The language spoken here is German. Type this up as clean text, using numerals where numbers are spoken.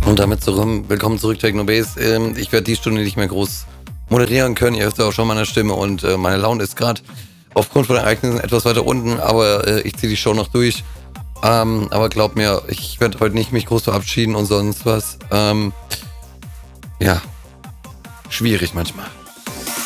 Und damit willkommen zurück, Technobase. Ich werde die Stunde nicht mehr groß moderieren können. Ihr hört ja auch schon meine Stimme und meine Laune ist gerade aufgrund von Ereignissen etwas weiter unten, aber ich ziehe die Show noch durch. Aber glaub mir, ich werde heute nicht mich groß verabschieden und sonst was. Ja, schwierig manchmal.